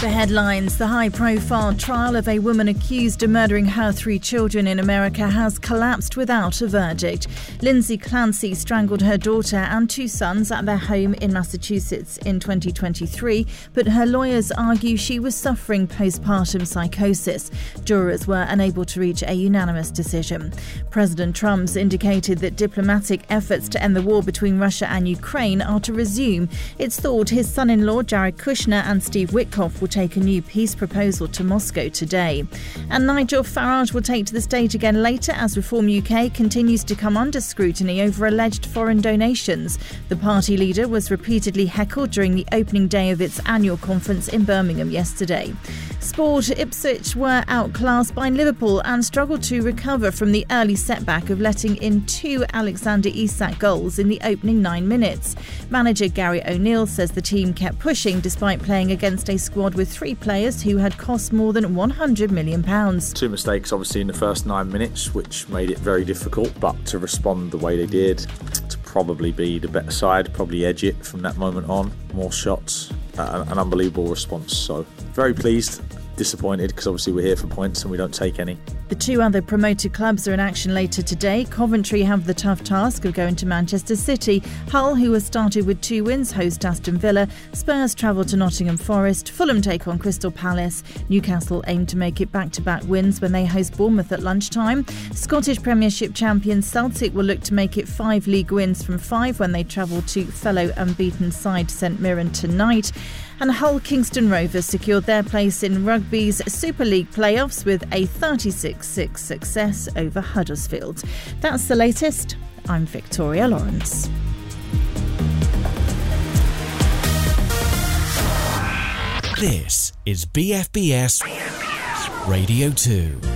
The headlines: the high-profile trial of a woman accused of murdering her 3 children in America has collapsed without a verdict. Lindsay Clancy strangled her daughter and 2 sons at their home in Massachusetts in 2023, but her lawyers argue she was suffering postpartum psychosis. Jurors were unable to reach a unanimous decision. President Trump's indicated that diplomatic efforts to end the war between Russia and Ukraine are to resume. It's thought his son-in-law Jared Kushner and Steve Witkoff will take a new peace proposal to Moscow today. And Nigel Farage will take to the stage again later as Reform UK continues to come under scrutiny over alleged foreign donations. The party leader was repeatedly heckled during the opening day of its annual conference in Birmingham yesterday. Sport: Ipswich were outclassed by Liverpool and struggled to recover from the early setback of letting in 2 Alexander Isak goals in the opening 9 minutes. Manager Gary O'Neill says the team kept pushing despite playing against a squad with 3 players who had cost more than £100 million. 2 mistakes obviously in the first 9 minutes, which made it very difficult, but to respond the way they did, to probably be the better side, probably edge it from that moment on, more shots, an unbelievable response. So very pleased. Disappointed because obviously we're here for points and we don't take any. The 2 other promoted clubs are in action later today. Coventry have the tough task of going to Manchester City. Hull, who has started with 2 wins, host Aston Villa. Spurs travel to Nottingham Forest. Fulham take on Crystal Palace. Newcastle aim to make it back-to-back wins when they host Bournemouth at lunchtime. Scottish Premiership champion Celtic will look to make it 5 league wins from 5 when they travel to fellow unbeaten side St Mirren tonight. And Hull Kingston Rovers secured their place in Rugby's Super League playoffs with a 36-6 success over Huddersfield. That's the latest. I'm Victoria Lawrence. This is BFBS Radio 2.